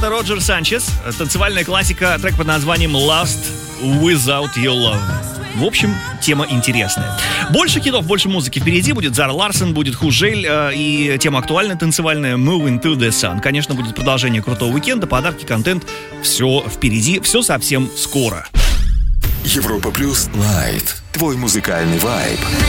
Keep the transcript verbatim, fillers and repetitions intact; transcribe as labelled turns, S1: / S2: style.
S1: это Роджер Санчес. Танцевальная классика, трек под названием Lost Without Your Love. В общем, тема интересная. Больше хитов, больше музыки впереди. Будет Зара Ларсон, будет Хужель э, и тема актуальная, танцевальная Moving to the Sun. Конечно, будет продолжение крутого уикенда, подарки, контент. Все впереди, все совсем скоро.
S2: Европа Плюс Лайт. Твой музыкальный вайб.